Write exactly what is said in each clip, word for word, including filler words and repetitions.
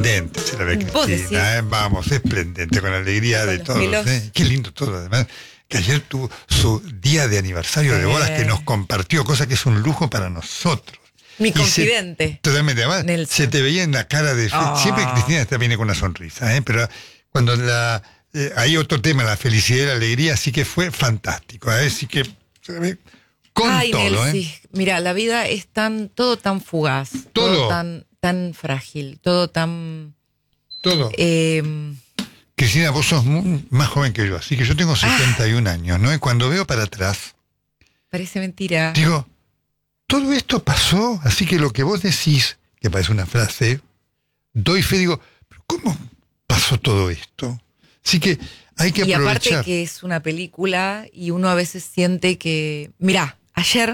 Se la ve ¿Vos Cristina, ¿eh? Vamos, esplendente, con alegría de todos. ¿eh? Qué lindo todo, además. Que ayer tuvo su día de aniversario de bodas que nos compartió, cosa que es un lujo para nosotros. Mi Y confidente. Se, totalmente, además, Nelson. se te veía en la cara de... Oh. Siempre Cristina está viene con una sonrisa, ¿eh? Pero cuando la... Eh, hay otro tema, la felicidad y la alegría, sí que fue fantástico, ¿eh? Así que se ve con Ay, todo, Nelson, ¿eh? Mira, la vida es tan, todo tan fugaz, todo, todo tan, tan frágil, todo tan... Todo. Eh, Cristina, vos sos muy, más joven que yo, así que yo tengo setenta y un ah, años, ¿no? Y cuando veo para atrás... Parece mentira. Digo, todo esto pasó, así que lo que vos decís, que parece una frase, doy fe, digo, ¿pero cómo pasó todo esto? Así que hay que y aprovechar. Y aparte que es una película y uno a veces siente que... Mirá, ayer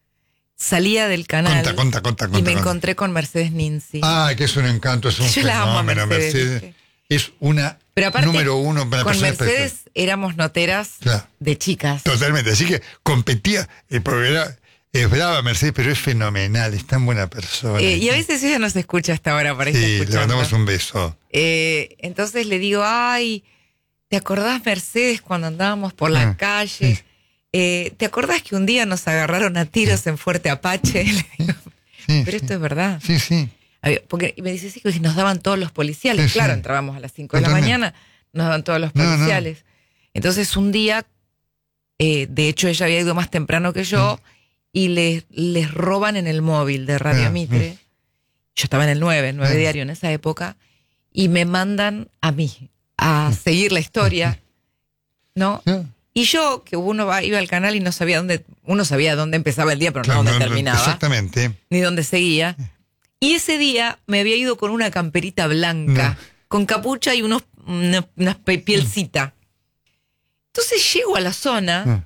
salía del canal conta, conta, conta, conta, y me conta. encontré con Mercedes Ninzi. Ah, que es un encanto, es un yo fenómeno, la amo a Mercedes. Mercedes. Es una Pero aparte, número uno para con personas Mercedes perfectas. éramos noteras claro. de chicas. Totalmente, así que competía, eh, porque era, es brava Mercedes, pero es fenomenal, es tan buena persona. Eh, y a veces ella nos escucha hasta ahora, para Sí, le mandamos un beso. Eh, entonces le digo, ay, ¿te acordás, Mercedes, cuando andábamos por la ah, calle? Sí. Eh, ¿Te acordás que un día nos agarraron a tiros sí. en Fuerte Apache? Le digo, sí, pero sí. esto es verdad. Sí, sí. Porque, y me dice, sí, que nos daban todos los policiales. Sí, claro, sí. entrábamos a las cinco de la mañana, nos daban todos los policiales. No, no. Entonces, un día, eh, de hecho, ella había ido más temprano que yo, sí. y les, les roban en el móvil de Radio sí, Mitre. Sí. Yo estaba en el nueve, nueve sí. diario en esa época, y me mandan a mí a sí. seguir la historia, ¿no? Sí. Y yo, que uno va, iba al canal y no sabía dónde, uno sabía dónde empezaba el día, pero claro, no dónde no, terminaba. Exactamente. Ni dónde seguía. Y ese día me había ido con una camperita blanca, no. con capucha y unos, una, una pielcita. Entonces llego a la zona,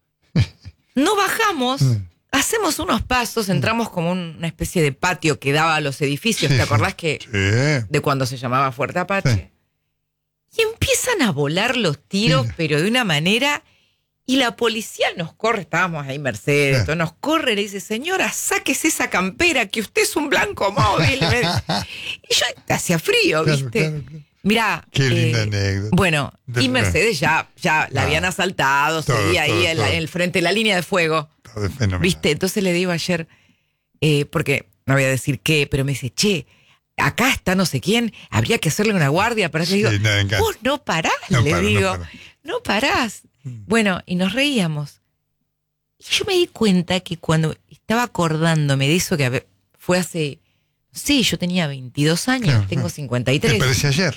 no bajamos, hacemos unos pasos, entramos como una especie de patio que daba a los edificios, sí, ¿te acordás que sí. de cuando se llamaba Fuerte Apache? Sí. Y empiezan a volar los tiros, sí. pero de una manera... Y la policía nos corre, estábamos ahí Mercedes, sí. nos corre y le dice, señora, sáquese esa campera, que usted es un blanco móvil. Y yo, hacía frío, ¿viste? Claro, claro, claro. Mirá. Qué linda eh, anécdota. Bueno, y Mercedes ya, ya la ah, habían asaltado, todo, seguía todo, ahí en, la, en el frente de la línea de fuego. Todo es fenomenal. ¿Viste? Entonces le digo ayer, eh, porque no voy a decir qué, pero me dice, che, acá está no sé quién, habría que hacerle una guardia para que sí, le digo, no, vos no parás, no le paro, digo, no, paro. no parás. Bueno, y nos reíamos. Y yo me di cuenta que cuando estaba acordándome de eso, que fue hace, sí, yo tenía veintidós años, claro, tengo cincuenta y tres. Me parece ayer.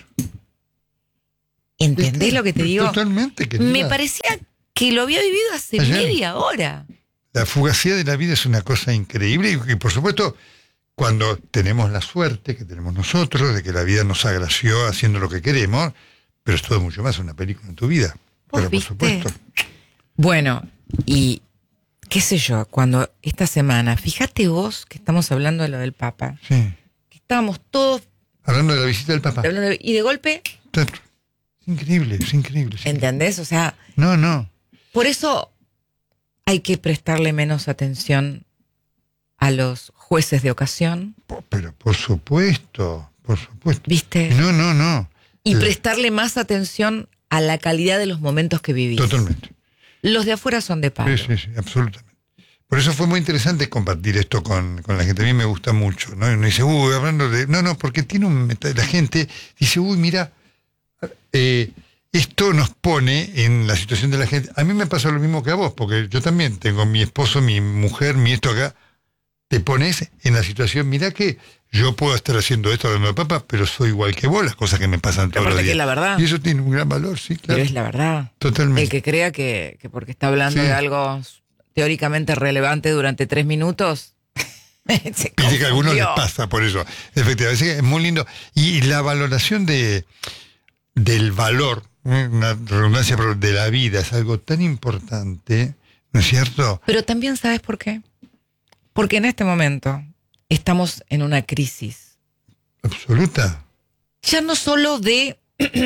¿Entendés lo que te digo? Totalmente, querida. Me parecía que lo había vivido hace ayer. media hora. La fugacidad de la vida es una cosa increíble y, y por supuesto, cuando tenemos la suerte que tenemos nosotros, de que la vida nos agració haciendo lo que queremos, pero es todo mucho más una película en tu vida. Pero por supuesto. Bueno, y qué sé yo, cuando esta semana, fíjate vos que estamos hablando de lo del Papa, sí. que estábamos todos hablando de la visita del Papa, de, y de golpe, es increíble, es increíble. Es ¿entendés? Increíble. O sea, no, no. Por eso hay que prestarle menos atención a los jueces de ocasión. Pero por supuesto, por supuesto. ¿Viste? No, no, no. Y eh. prestarle más atención a la calidad de los momentos que vivís. Totalmente. Los de afuera son de palo. Sí, sí, sí, absolutamente. Por eso fue muy interesante compartir esto con, con la gente. A mí me gusta mucho, ¿no? Y uno dice, uy, hablando de... No, no, porque tiene un... La gente dice, uy, mira, eh, esto nos pone en la situación de la gente. A mí me pasa lo mismo que a vos, porque yo también tengo mi esposo, mi mujer, mi esto acá. Te pones en la situación, mira que yo puedo estar haciendo esto hablando de Papa, pero soy igual que vos, las cosas que me pasan todos los días. Que es la verdad. Y eso tiene un gran valor, sí, claro. Pero es la verdad. Totalmente. El que crea que, que porque está hablando sí. de algo teóricamente relevante durante tres minutos, se Dice que a algunos les pasa por eso. Efectivamente, es muy lindo. Y la valoración de del valor, ¿eh? Una redundancia de la vida, es algo tan importante, ¿no es cierto? Pero también, ¿sabes por qué? Porque en este momento estamos en una crisis. Absoluta. Ya no solo de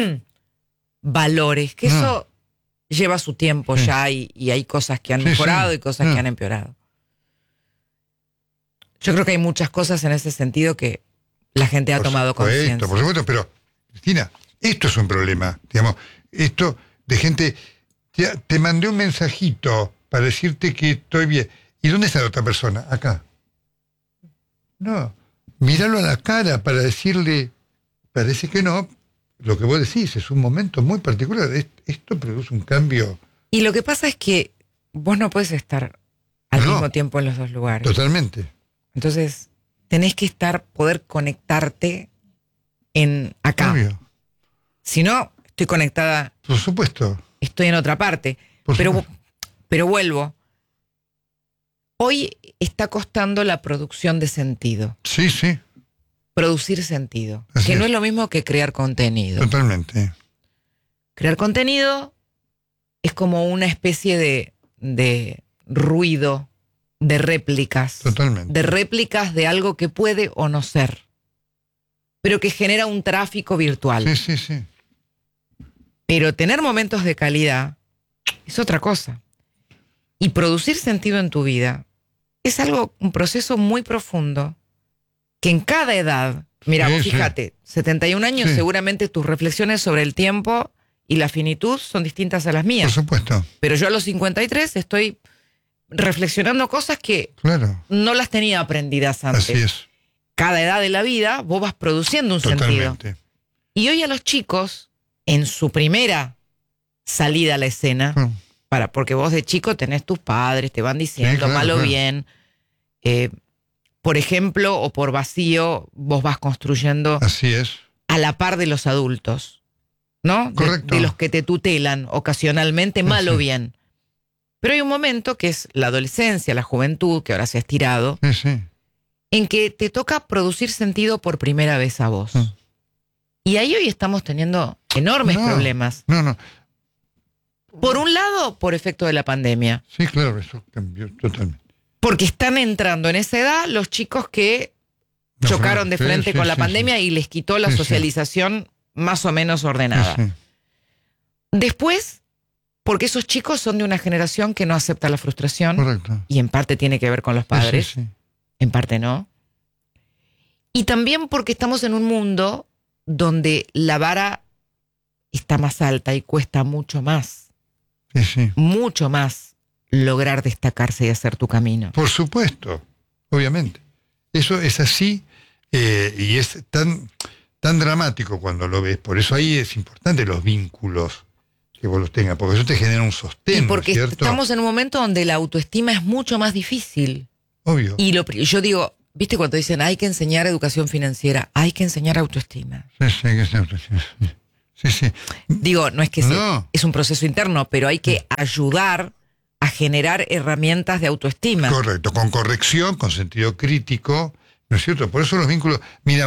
valores, que no. eso lleva su tiempo sí. ya y, y hay cosas que han sí, mejorado sí. y cosas no. que han empeorado. Yo creo que hay muchas cosas en ese sentido que la gente ha por tomado conciencia. Por supuesto, pero, Cristina, esto es un problema. Digamos, esto de gente, te, te mandé un mensajito para decirte que estoy bien. ¿Y dónde está la otra persona? Acá. No, míralo a la cara para decirle, parece que no, lo que vos decís es un momento muy particular. Esto produce un cambio. Y lo que pasa es que vos no puedes estar al no, mismo tiempo en los dos lugares. Totalmente. Entonces, tenés que estar, poder conectarte en acá. Obvio. Si no, estoy conectada. Por supuesto. Estoy en otra parte. Por pero, supuesto. pero vuelvo. Hoy está costando la producción de sentido. Sí, sí. Producir sentido. Así que es. no es lo mismo que crear contenido. Totalmente. Crear contenido es como una especie de, de ruido, de réplicas. Totalmente. De réplicas de algo que puede o no ser. Pero que genera un tráfico virtual. Sí, sí, sí. Pero tener momentos de calidad es otra cosa. Y producir sentido en tu vida es algo, un proceso muy profundo que en cada edad, mira, sí, vos fíjate, sí. setenta y un años, sí. seguramente tus reflexiones sobre el tiempo y la finitud son distintas a las mías. Por supuesto. Pero yo a los cincuenta y tres estoy reflexionando cosas que claro. no las tenía aprendidas antes. Así es. Cada edad de la vida vos vas produciendo un Totalmente. sentido. Y hoy a los chicos, en su primera salida a la escena, Mm. para, porque vos de chico tenés tus padres, te van diciendo Sí, claro, mal o claro. bien. Eh, por ejemplo, o por vacío, vos vas construyendo Así es. a la par de los adultos, ¿no? De, Correcto. de los que te tutelan ocasionalmente, mal Sí. o bien. Pero hay un momento que es la adolescencia, la juventud, que ahora se ha estirado, Sí, sí. en que te toca producir sentido por primera vez a vos. Mm. Y ahí hoy estamos teniendo enormes No. problemas. No, no. Por un lado, por efecto de la pandemia. Sí, claro, eso cambió totalmente. Porque están entrando en esa edad los chicos que No, chocaron de sí, frente sí, con la sí, pandemia sí. y les quitó la Sí, sí. socialización más o menos ordenada. Sí, sí. Después, porque esos chicos son de una generación que no acepta la frustración, Correcto. y en parte tiene que ver con los padres, Sí, sí, sí. en parte no. Y también porque estamos en un mundo donde la vara está más alta y cuesta mucho más, Sí, sí. mucho más lograr destacarse y hacer tu camino. Por supuesto, obviamente. Eso es así eh, y es tan, tan dramático cuando lo ves. Por eso ahí es importante los vínculos que vos los tengas, porque eso te genera un sostén, Y porque ¿cierto? estamos en un momento donde la autoestima es mucho más difícil. Obvio. Y lo, pri- yo digo, ¿viste cuando dicen hay que enseñar educación financiera? Hay que enseñar autoestima. Sí, sí, que sí, sí, sí. Digo, no es que sea- No. es un proceso interno, pero hay que ayudar a generar herramientas de autoestima. Correcto, con corrección, con sentido crítico, ¿no es cierto? Por eso los vínculos, mira,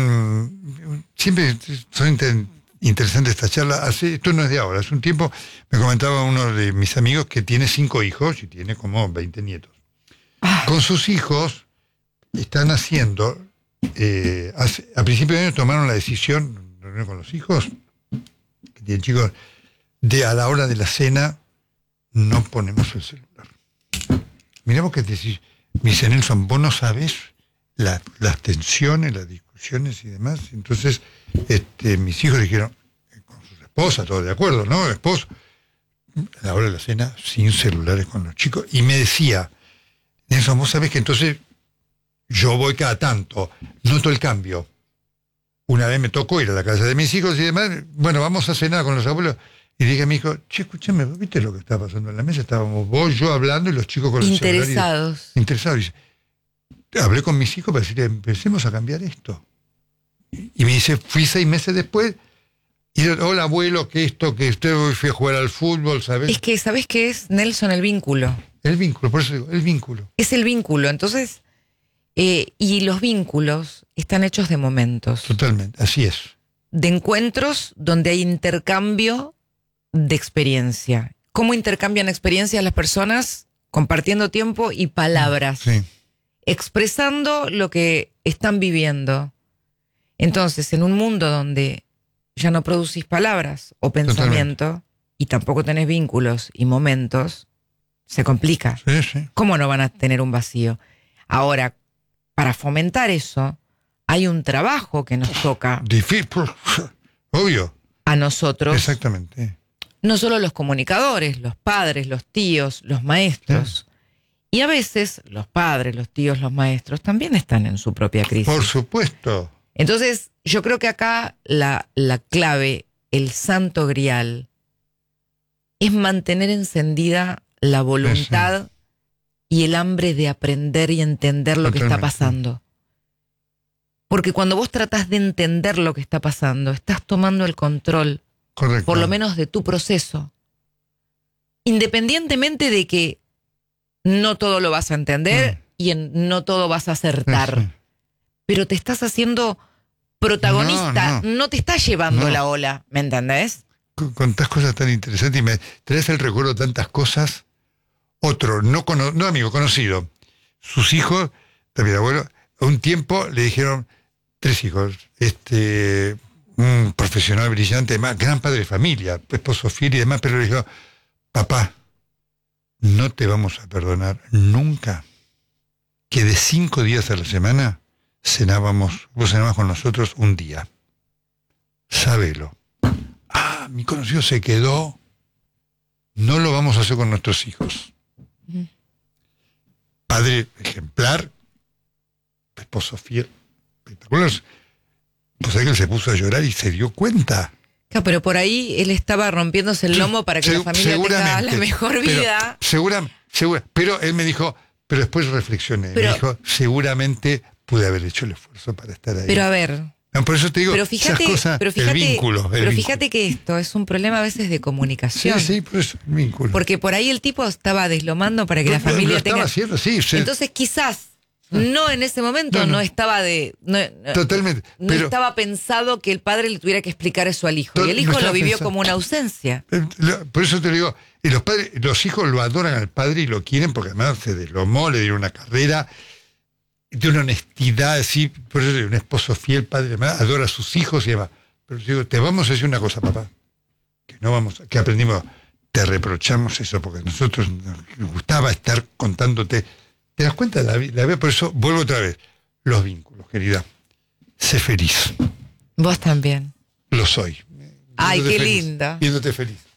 un siempre son inter- interesantes esta charla. Hace, esto no es de ahora, hace un tiempo me comentaba uno de mis amigos que tiene cinco hijos y tiene como veinte nietos. Ah. Con sus hijos están haciendo, eh, hace- a principio de año tomaron la decisión, reunión con los hijos, que tienen chicos, de a la hora de la cena no ponemos el celular. Mirá vos que decís, me dice Nelson, vos no sabés la- las tensiones, las discusiones y demás. Entonces, este, mis hijos dijeron, eh, con sus esposas, todos de acuerdo, ¿no? Esposo, a la hora de la cena, sin celulares con los chicos. Y me decía, Nelson, vos sabés que entonces yo voy cada tanto, noto el cambio. Una vez me tocó ir a la casa de mis hijos y demás, bueno, vamos a cenar con los abuelos. Y dije a mi hijo, che, escúchame, ¿viste lo que estaba pasando en la mesa? Estábamos vos, yo hablando y los chicos con el celular. Interesados. Y, interesados. Y dice, hablé con mis hijos para decirle, empecemos a cambiar esto. Y me dice, fui seis meses después, y hola abuelo, que esto, que usted hoy fui a jugar al fútbol, ¿sabes? Es que, ¿sabés qué es, Nelson? El vínculo. El vínculo, por eso digo, el vínculo. Es el vínculo. Entonces, eh, y los vínculos están hechos de momentos, Totalmente, así es. de encuentros donde hay intercambio de experiencia. ¿Cómo intercambian experiencias las personas? Compartiendo tiempo y palabras. Sí. Expresando lo que están viviendo. Entonces, en un mundo donde ya no producís palabras o pensamiento, totalmente, y tampoco tenés vínculos y momentos, se complica. Sí, sí. ¿Cómo no van a tener un vacío? Ahora, para fomentar eso, hay un trabajo que nos toca. Difícil, obvio. A nosotros. Exactamente. No solo los comunicadores, los padres, los tíos, los maestros. Sí. Y a veces los padres, los tíos, los maestros también están en su propia crisis. Por supuesto. Entonces, yo creo que acá la, la clave, el santo grial, es mantener encendida la voluntad sí. y el hambre de aprender y entender lo Totalmente. que está pasando. Porque cuando vos tratás de entender lo que está pasando, estás tomando el control, Correcto. por lo menos de tu proceso. Independientemente de que no todo lo vas a entender mm. y en no todo vas a acertar. Sí. Pero te estás haciendo protagonista, no, no. no te estás llevando no. la ola, ¿me entendés? Contás cosas tan interesantes y me traes el recuerdo de tantas cosas. Otro, no, cono, no amigo, conocido, sus hijos, también abuelo, un tiempo le dijeron, tres hijos, este, un profesional brillante, además, gran padre de familia, esposo fiel y demás, pero le dijo, papá, no te vamos a perdonar nunca que de cinco días a la semana cenábamos, vos cenabas con nosotros un día. Sábelo. Ah, mi conocido se quedó. No lo vamos a hacer con nuestros hijos. Mm. Padre ejemplar, esposo fiel, espectacular. Pues ahí él se puso a llorar y se dio cuenta. Claro, pero por ahí él estaba rompiéndose el lomo para que Se, la familia tenga la mejor vida. Seguramente, segura, pero él me dijo, pero después reflexioné. Pero, me dijo, seguramente pude haber hecho el esfuerzo para estar ahí. Pero a ver. No, por eso te digo, pero fíjate, esas cosas, pero fíjate, el vínculo. El pero vínculo. Fíjate que esto es un problema a veces de comunicación. Sí, sí, por eso, el vínculo. Porque por ahí el tipo estaba deslomando para que no, la familia lo tenga... Haciendo, sí, sí. Entonces quizás... No, en ese momento no, no. no estaba de... No, Totalmente. No pero, estaba pensado que el padre le tuviera que explicar eso al hijo. To, y el hijo no lo vivió pensado. como una ausencia. Por eso te lo digo, y los padres, los hijos lo adoran al padre y lo quieren porque además se deslomó, le dieron una carrera de una honestidad así, por eso un esposo fiel, padre, además, adora a sus hijos y demás. Pero yo digo, te vamos a decir una cosa, papá, que no vamos, que aprendimos, te reprochamos eso porque a nosotros nos gustaba estar contándote. ¿Te das cuenta? La, la, por eso vuelvo otra vez. Los vínculos, querida. Sé feliz. Vos también. Lo soy. Ay, qué feliz, linda. Viéndote feliz.